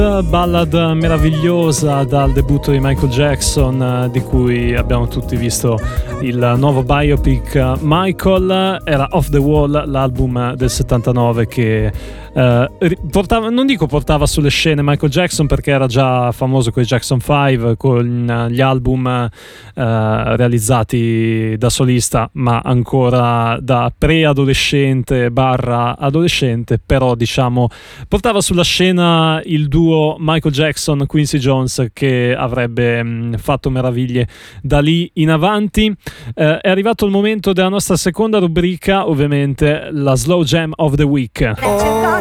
Ballad meravigliosa dal debutto di Michael Jackson, di cui abbiamo tutti visto il nuovo biopic. Michael era Off the Wall, l'album del 79 che portava, non dico portava sulle scene Michael Jackson perché era già famoso con i Jackson 5, con gli album realizzati da solista, ma ancora da preadolescente barra adolescente, però diciamo portava sulla scena il duo Michael Jackson-Quincy Jones che avrebbe fatto meraviglie da lì in avanti. È arrivato il momento della nostra seconda rubrica, ovviamente la Slow Jam of the Week.